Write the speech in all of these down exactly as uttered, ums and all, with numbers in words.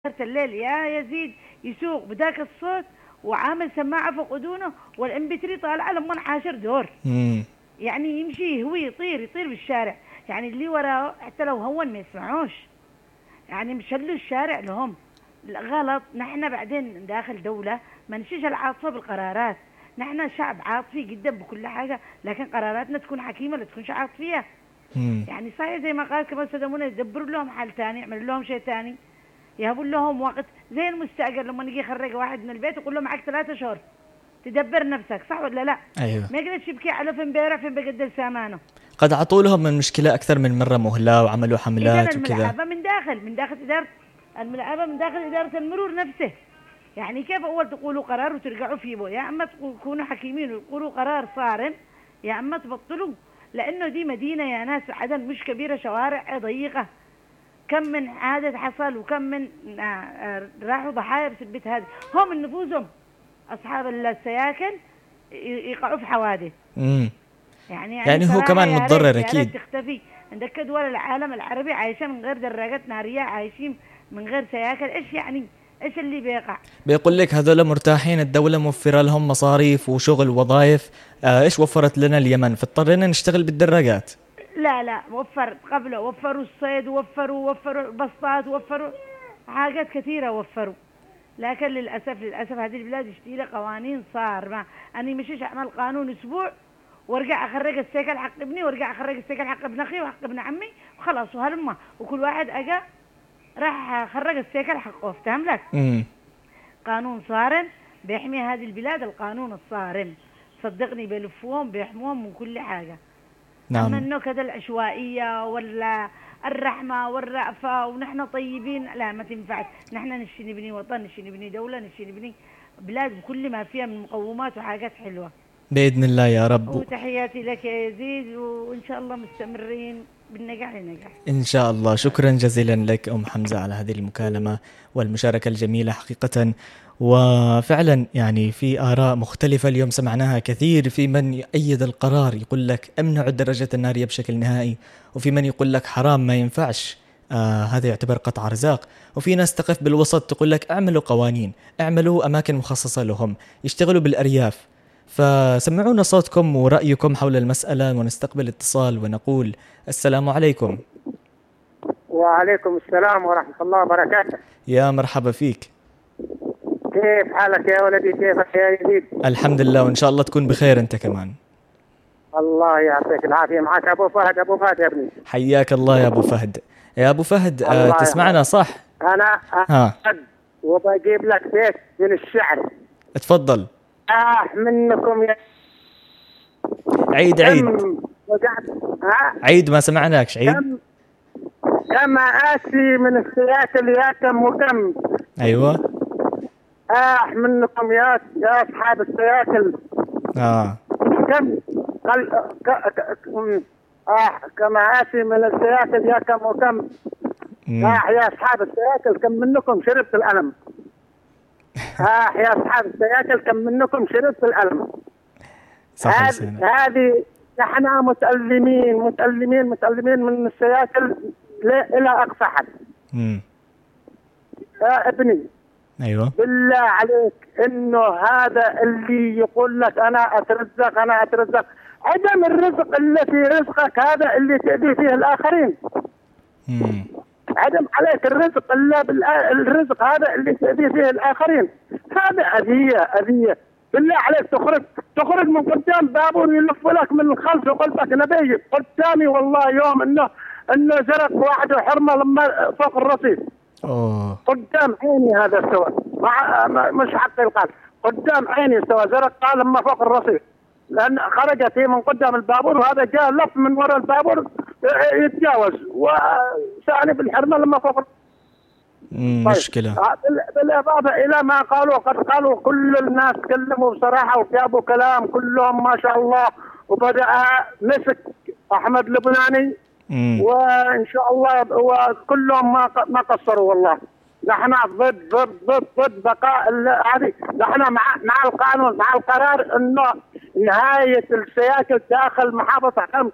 الليل يا يزيد يسوق بذاك الصوت وعامل سماعة فوق أذنه والام بي ثلاثة طالعة لما عاشر دور. مم. يعني يمشي هو يطير يطير بالشارع، يعني اللي وراه حتى لو هون ما يسمعوش، يعني مشلوا الشارع لهم. غلط. نحن بعدين داخل دولة ما نشيش العاطفة بالقرارات، نحن شعب عاطفي جدا بكل حاجة، لكن قراراتنا تكون حكيمة لا تكونش عاطفية. مم. يعني صحيح زي ما قال كمان سدمونا يدبروا لهم حال تاني، يعملوا لهم شيء تاني، يهبوا لهم وقت زي المستأجر لما نجي يخرج واحد من البيت يقول له معك ثلاثة شهور تدبر نفسك، صح ولا لا؟ أيوه. ما يقدرش يبكي على فين بيرع فين بقدر سامانه. قد عطوا لهم من مشكلة أكثر من مرة مهلة وعملوا إذا حملات وكذا. الملعبة من داخل من داخل إدارة الملعبة من داخل إدارة المرور نفسه. يعني كيف أول تقولوا قرار وترجعوا فيه بو؟ يا أما تكونوا حكيمين وتقولوا قرار صارم، يا أما تبطلوا، لأنه دي مدينة يا ناس عدن مش كبيرة، شوارع ضيقة، كم من حادث حصل وكم من راحوا ضحايا بسبب هذه. هم من نفوسهم أصحاب السياكل يقعوا في حوادث. مم. يعني يعني هو كمان متضرر أكيد. تختفي عندك دول العالم العربي عايشة من غير دراجات نارية، عايشين من غير سياكل. إيش يعني إيش اللي بيقع؟ بيقول لك هذول مرتاحين، الدولة موفرة لهم مصاريف وشغل ووظائف. آه إيش وفرت لنا اليمن؟ فاضطرينا نشتغل بالدراجات. لا لا وفر قبله، وفروا الصيد ووفروا وفروا البسطات ووفروا حاجات كثيرة وفروا، لكن للأسف للأسف هذه البلاد يشتي لها قوانين صار ما أنا مشيش أعمل قانون أسبوع وارجع أخرج السيكل حق ابني وارجع أخرج السيكل حق ابن أخي وحق ابن عمي وخلاص وهلما، وكل واحد أجا راح خرج السيكل حقه. افتهم لك؟ مم. قانون صارم بيحمي هذه البلاد، القانون الصارم صدقني بيلفوهم بيحموهم من كل حاجة. نعم. أما إنه كذا العشوائية ولا الرحمة والرأفة ونحن طيبين، لا ما تنفعش. نحن نشي نبني وطن، نشي نبني دولة، نشي نبني بلاد بكل ما فيها من مقومات وحاجات حلوة بإذن الله يا رب. وتحياتي لك يا يزيد، وإن شاء الله مستمرين بالنجاح لنجاح إن شاء الله. شكرا جزيلا لك أم حمزة على هذه المكالمة والمشاركة الجميلة حقيقة. وفعلا يعني في آراء مختلفة اليوم سمعناها كثير، في من يؤيد القرار يقول لك امنعوا الدراجات النارية بشكل نهائي، وفي من يقول لك حرام ما ينفعش، آه هذا يعتبر قطع أرزاق، وفي ناس تقف بالوسط تقول لك اعملوا قوانين، اعملوا أماكن مخصصة لهم يشتغلوا بالأرياف. فسمعونا صوتكم ورأيكم حول المسألة ونستقبل اتصال ونقول السلام عليكم. وعليكم السلام ورحمة الله وبركاته. يا مرحبا فيك. كيف حالك يا ولدي؟ كيفك يا يزيد؟ الحمد لله، وإن شاء الله تكون بخير أنت كمان. الله يعطيك العافية. معك أبو فهد. أبو فهد يا ابني. حياك الله يا أبو فهد. يا أبو فهد آه تسمعنا صح؟ أنا ها. وبجيب لك بيت من الشعر. اتفضل. آه منكم يا عيد عيد ها؟ عيد ما سمعناكش. عيد. كم كما آسي من السياكل يا كم وكم. أيوة. آه منكم يا يا أصحاب السياكل. آه. كم قل ك... ك... آه كما آسي من السياكل يا كم وكم. آه يا أصحاب السياكل كم منكم شربت الألم. آه يا أصحاب السياكل كم منكم شربت الألم. هذه نحن متألمين متألمين متألمين من السياكل إلى أقصى حد. يا ابني. أيوة. بالله عليك إنه هذا اللي يقول لك أنا أترزق أنا أترزق، عدم الرزق اللي في رزقك هذا اللي تأذي فيه الآخرين. مم. عدم عليك الرزق إلا بالرزق هذا اللي تأذي فيه الآخرين، هذا أذية أذية. بالله عليك تخرج تخرج من قدام بابور يلف لك من الخلف يقول لك نبي قدامي والله يوم إنه إنه زرق واحد وحرمة لما فوق الرصيف. أوه. قدام عيني هذا استوى، مع مش حق القلب، قدام عيني استوى زرق لما فوق الرصيف، لأن خرجت هي من قدام البابور وهذا جاء لف من وراء البابور يتجاوز وثاني بالحرمة لما فوق. مشكلة. بالإضافة إلى ما قالوا قد قالوا كل الناس تكلموا بصراحة وجابوا كلام كلهم ما شاء الله، وبدأ مسك أحمد لبناني مم. وإن شاء الله وكلهم ما ما قصروا والله. نحن ضد ضد ضد ضد بقاء هذه، نحن مع مع القانون مع القرار إنه نهاية السياكل داخل محافظة حمص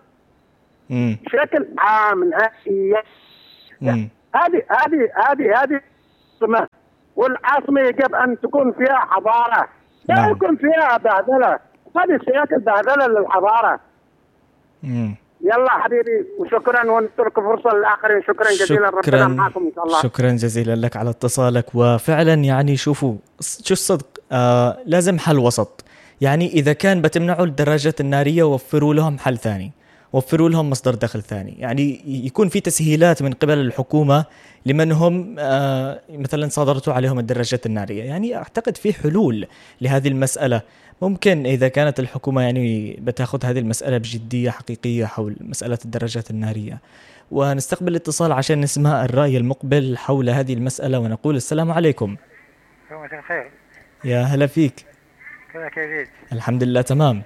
بشكل عام نهائي. هذه هذه هذه هذه العاصمة، والعاصمة يجب أن تكون فيها حضارة، لا نعم. يكون فيها بهدلة. هذه سياسة بهدلة للحضارة. مم. يلا حبيبي، وشكرا، ونترك فرصة للآخرين. شكرا جزيلا، ربنا شكرا معكم إن شاء الله. شكرا جزيلا لك على اتصالك. وفعلا يعني شوفوا شو الصدق، آه لازم حل وسط. يعني إذا كان بتمنعوا الدراجات النارية وفروا لهم حل ثاني، وفروا لهم مصدر دخل ثاني، يعني يكون في تسهيلات من قبل الحكومة لمن هم آه مثلا صادرتوا عليهم الدراجات النارية. يعني أعتقد في حلول لهذه المسألة. ممكن إذا كانت الحكومة يعني بتاخذ هذه المسألة بجدية حقيقية حول مسألة الدراجات النارية. ونستقبل الاتصال عشان نسمع الرأي المقبل حول هذه المسألة ونقول السلام عليكم. يومك الخير. يا هلا فيك. كذا كيفيت؟ الحمد لله تمام.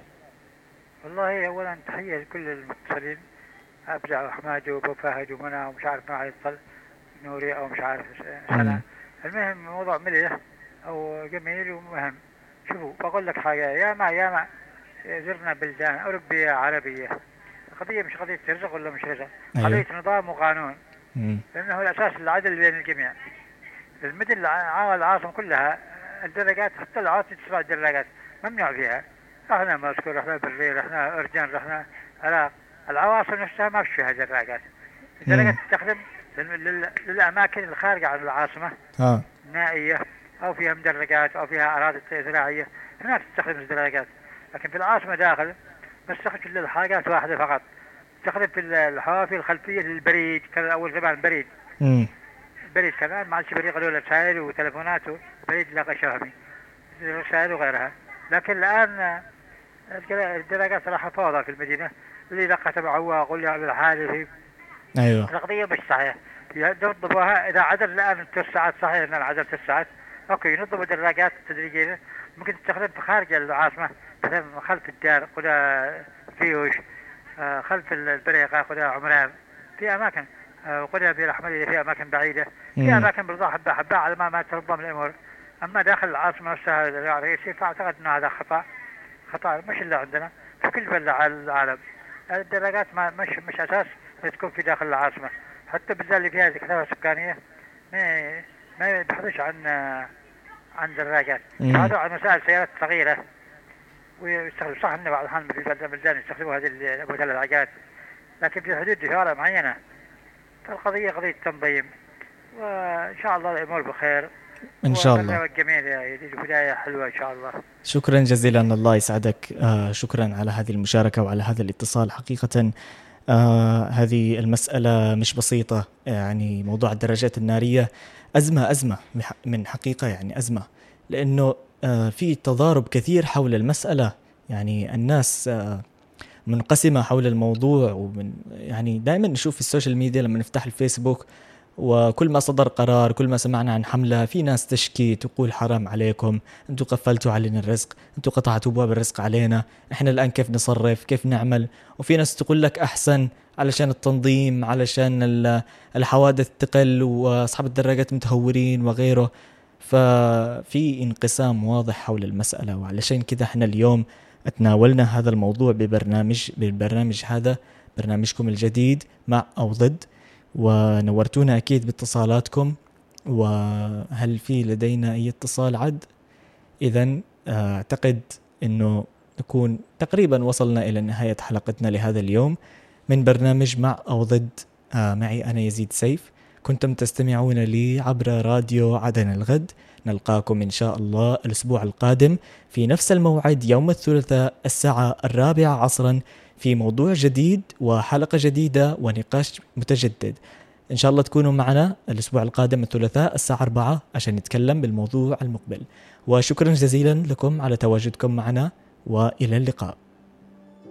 والله أولا تحية لكل المتصلين، أبدع وحماد وأبو فهد ومنى ومش عارف ما يتصل نوري أو مش عارف سنة. المهم موضوع مليح أو جميل ومهم. شوفوا بقول لك حاجة، يا ما يا ما زرنا بلدان أوروبية عربية، القضية مش قضية رزق ولا مش رزق، أيوه. قضية نظام وقانون. مم. لأنه الأساس العدل بين الجميع. المدن الع- العاصمة كلها الدراجات، حتى العاصمة تسمع الدراجات ممنوع فيها. رحنا ماسكو، رحنا برلين، رحنا أرجان، رحنا العراق، العواصم نفسها ما فيها دراجات. الدراجات تستخدم لل- لل- للأماكن الخارجة عن العاصمة، ها. نائية أو فيها مدرجات أو فيها أراضي زراعية، هناك تستخدم الدراجات. لكن في العاصمة داخل بستخدم للحاجات واحدة فقط. تستخدم في الحوافي الخلفية للبريد، كان أول زمان بريد. مم. بريد كمان ما عادش بريد، قالوا رسائل وتلفونات وبريد لاقى شهمي، رسائل وغيرها. لكن الآن الدراجات راح فوضى في المدينة، اللي لقى تبع عواق واللي يعمل حادث. أيوه. القضية مش صحيح، ينظموها إذا عدل الآن ثلاث ساعات، صحيح إن العدل ثلاث ساعات، أوكي ينظموا الدراجات تدريجيا. ممكن تستخدم في خارج العاصمة، مثلا خلف الدار قدا فيوش، آه خلف البريقة قدا عمران، في أماكن آه قدا بير أحمدية، في أماكن بعيدة، في مم. أماكن برضه حبة حبة على ما ما تنظم الأمور. أما داخل العاصمة نفسها الرئيسية فأعتقد أن هذا خطأ، خطأ مش إلا عندنا، في كل بلد على العالم. الدراجات ما مش مش أساس تكون في داخل العاصمة، حتى بالذات اللي فيها كثافة سكانية ما ما يبحثوش عن عن دراجات، مم. يبحثوا عن وسائل سيارات صغيرة ويستخدموا. صح إن بعض الأحيان في البلدان يستخدموا هذه أبو ثلاث عجلات، لكن في حدود شوارع معينة. فالقضية قضية تنظيم، وإن شاء الله الأمور بخير إن شاء الله. والبرنامج جميل، يجي بداية حلوة إن شاء الله. شكرا جزيلا، الله يسعدك. آه شكرا على هذه المشاركة وعلى هذا الاتصال. حقيقة آه هذه المسألة مش بسيطة. يعني موضوع الدراجات النارية أزمة أزمة من حقيقة، يعني أزمة، لأنه آه في تضارب كثير حول المسألة. يعني الناس آه منقسمة حول الموضوع. ومن يعني دائما نشوف في السوشيال ميديا لما نفتح الفيسبوك، وكل ما صدر قرار، كل ما سمعنا عن حملة، في ناس تشكي تقول حرام عليكم، انتوا قفلتوا علينا الرزق، انتوا قطعتوا ابواب الرزق علينا، احنا الان كيف نصرف، كيف نعمل. وفي ناس تقول لك احسن علشان التنظيم، علشان الحوادث تقل، واصحاب الدراجات متهورين وغيره. ففي انقسام واضح حول المسألة، وعلشان كذا احنا اليوم اتناولنا هذا الموضوع ببرنامج بالبرنامج هذا، برنامجكم الجديد مع أو ضد. ونورتونا أكيد باتصالاتكم. وهل في لدينا أي اتصال عد؟ إذن أعتقد أنه نكون تقريبا وصلنا إلى نهاية حلقتنا لهذا اليوم من برنامج مع أو ضد. معي أنا يزيد سيف، كنتم تستمعون لي عبر راديو عدن الغد. نلقاكم إن شاء الله الأسبوع القادم في نفس الموعد يوم الثلاثاء الساعة الرابعة عصرا في موضوع جديد وحلقة جديدة ونقاش متجدد. إن شاء الله تكونوا معنا الأسبوع القادم الثلاثاء الساعة أربعة عشان نتكلم بالموضوع المقبل. وشكرا جزيلا لكم على تواجدكم معنا، وإلى اللقاء.